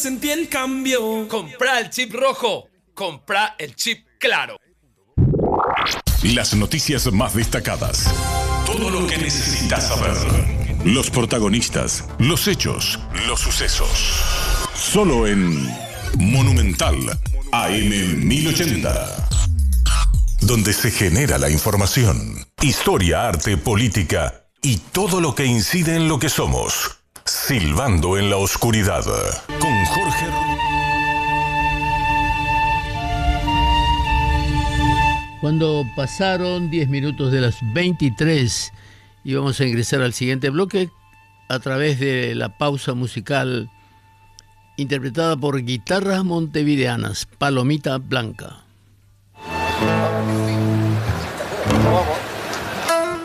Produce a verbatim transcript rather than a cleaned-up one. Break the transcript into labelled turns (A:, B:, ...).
A: Sentí el cambio.
B: Comprá el chip rojo. Comprá el chip claro.
C: Las noticias más destacadas. Todo lo que necesitas saber. Los protagonistas, los hechos, los sucesos. Solo en Monumental A M mil ochenta. Donde se genera la información. Historia, arte, política y todo lo que incide en lo que somos. Silbando en la oscuridad. Con Jorge.
D: Cuando pasaron diez minutos de las veintitrés, íbamos a ingresar al siguiente bloque a través de la pausa musical interpretada por Guitarras Montevideanas, Palomita Blanca.